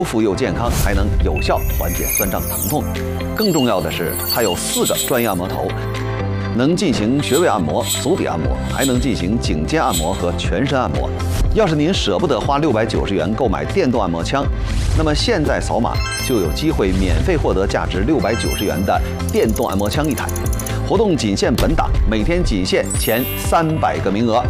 服又健康，还能有效缓解酸胀疼痛。更重要的是，它有4个专业按摩头，能进行穴位按摩、足底按摩，还能进行颈肩按摩和全身按摩。要是您舍不得花690元购买电动按摩枪，那么现在扫码就有机会免费获得价值690元的电动按摩枪1台。活动仅限本档，每天仅限前300个名额。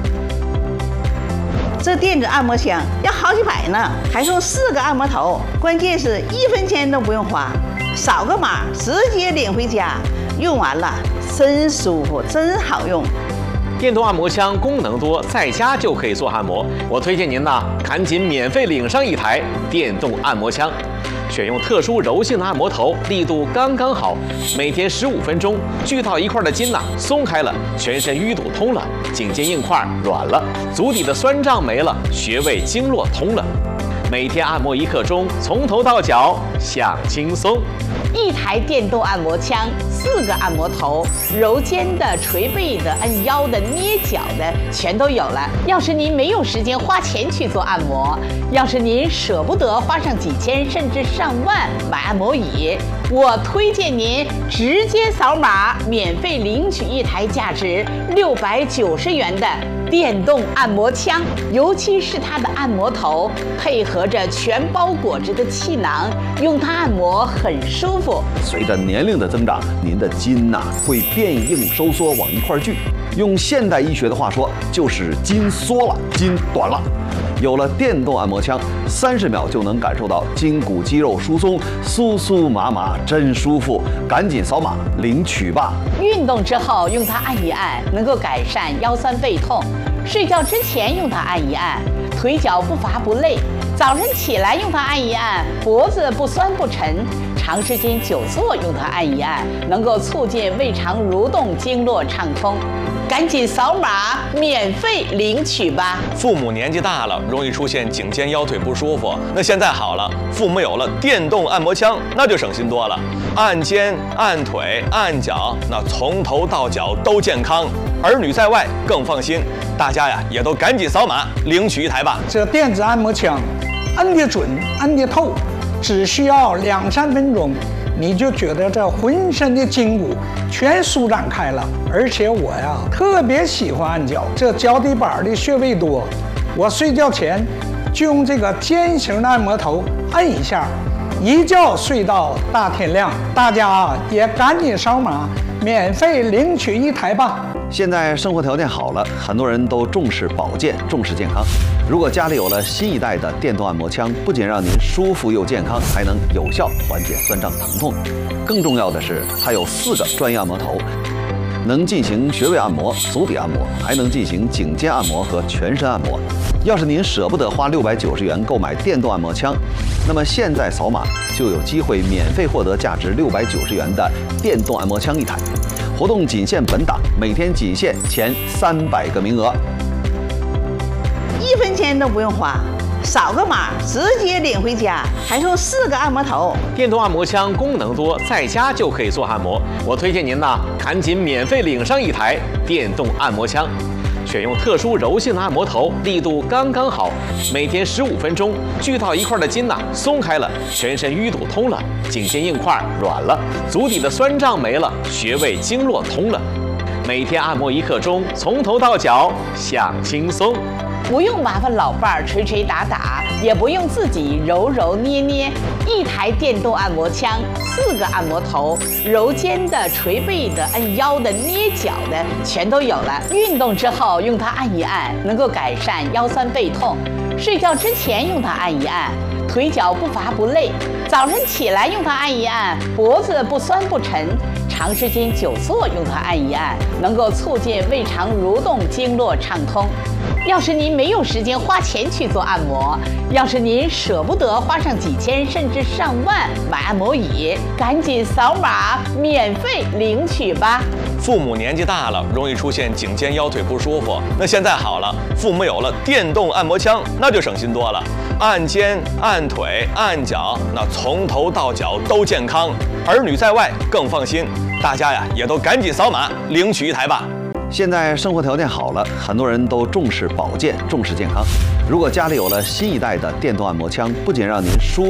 这电子按摩枪要好几百呢，还送4个按摩头，关键是1分钱都不用花，扫个码直接领回家，用完了真舒服，真好用。 电动按摩枪功能多，在家就可以做按摩。我推荐您呢，赶紧免费领上1台电动按摩枪。选用特殊柔性的按摩头，力度刚刚好，每天15分钟，聚到一块的筋松开了，全身淤堵通了，颈肩硬块软了，足底的酸胀没了，穴位经络通了。每天按摩1刻钟，从头到脚享轻松。 1台电动按摩枪，4个按摩头，揉肩的、捶背的、按腰的、捏脚的，全都有了。要是您没有时间花钱去做按摩，要是您舍不得花上几千甚至上万买按摩椅，我推荐您直接扫码，免费领取1台价值690元的电动按摩枪，尤其是它的按摩头配合着全包裹着的气囊，用它按摩很舒服。 随着年龄的增长，您的筋会变硬收缩往一块聚，用现代医学的话说，就是筋缩了，筋短了。有了电动按摩枪，30秒就能感受到筋骨肌肉疏松，酥酥麻麻，真舒服。赶紧扫码领取吧！ 运动之后用它按一按，能够改善腰酸背痛；睡觉之前用它按一按，腿脚不乏不累；早晨起来用它按一按，脖子不酸不沉；长时间久坐用它按一按，能够促进胃肠蠕动，经络畅通。赶紧扫码免费领取吧！ 父母年纪大了，容易出现颈肩腰腿不舒服，那现在好了，父母有了电动按摩枪，那就省心多了。按肩、按腿、按脚，那从头到脚都健康，儿女在外更放心。大家呀，也都赶紧扫码领取1台吧！ 这电子按摩枪，按得准，按得透，只需要2-3分钟。你就觉得这浑身的筋骨全舒展开了，而且我呀特别喜欢按脚，这脚底板的穴位多，我睡觉前就用这个尖形的按摩头按一下，一觉睡到大天亮。大家也赶紧扫码，免费领取1台吧！ 现在生活条件好了，很多人都重视保健，重视健康。如果家里有了新一代的电动按摩枪，不仅让您舒服又健康，还能有效缓解酸胀疼痛。更重要的是，它有4个专业按摩头，能进行穴位按摩、足底按摩，还能进行颈肩按摩和全身按摩。要是您舍不得花690元购买电动按摩枪，那么现在扫码就有机会免费获得价值690元的电动按摩枪1台。活动仅限本档，每天仅限前300个名额。 1分钱都不用花，扫个码直接领回家，还送4个按摩头。 电动按摩枪功能多，在家就可以做按摩。我推荐您呢，赶紧免费领上1台电动按摩枪。选用特殊柔性的按摩头，力度刚刚好，每天15分钟，聚到一块的筋松开了，全身淤堵通了，颈肩硬块软了，足底的酸胀没了，穴位经络通了。每天按摩1刻钟，从头到脚享轻松。 不用麻烦老伴儿捶捶打打，也不用自己揉揉捏捏，1台电动按摩枪，4个按摩头，揉肩的、捶背的、按腰的、捏脚的，全都有了。运动之后用它按一按，能够改善腰酸背痛；睡觉之前用它按一按，腿脚不乏不累；早晨起来用它按一按，脖子不酸不沉；长时间久坐用它按一按，能够促进胃肠蠕动，经络畅通。要是您没有时间花钱去做按摩，要是您舍不得花上几千甚至上万买按摩椅，赶紧扫码免费领取吧！ 父母年纪大了，容易出现颈肩腰腿不舒服，那现在好了，父母有了电动按摩枪，那就省心多了。按肩、按腿、按脚，那从头到脚都健康，儿女在外更放心。大家呀，也都赶紧扫码领取1台吧！ 现在生活条件好了，很多人都重视保健、重视健康。如果家里有了新一代的电动按摩枪，不仅让您舒服。